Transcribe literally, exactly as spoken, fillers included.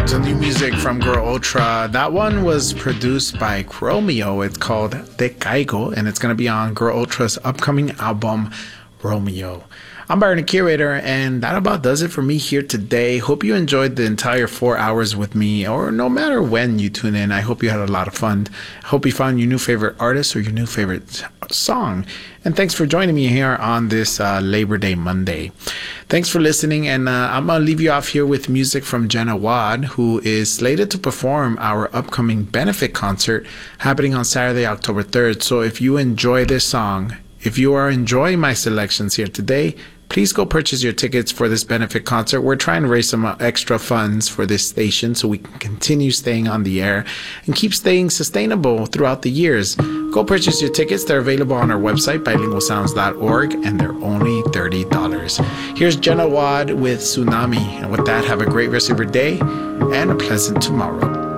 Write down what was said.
some new music from Girl Ultra. That one was produced by Chromeo. It's called Te Caigo, and it's going to be on Girl Ultra's upcoming album, Romeo. I'm Byron, the Curator, and that about does it for me here today. Hope you enjoyed the entire four hours with me, or no matter when you tune in. I hope you had a lot of fun. I hope you found your new favorite artist or your new favorite song. And thanks for joining me here on this uh, Labor Day Monday. Thanks for listening, and uh, I'm going to leave you off here with music from Jenna Wad, who is slated to perform our upcoming benefit concert happening on Saturday, October third. So if you enjoy this song, if you are enjoying my selections here today, please go purchase your tickets for this benefit concert. We're trying to raise some extra funds for this station so we can continue staying on the air and keep staying sustainable throughout the years. Go purchase your tickets. They're available on our website, bilingual sounds dot org, and they're only thirty dollars. Here's Jenna Wad with Tsunami. And with that, have a great rest of your day and a pleasant tomorrow.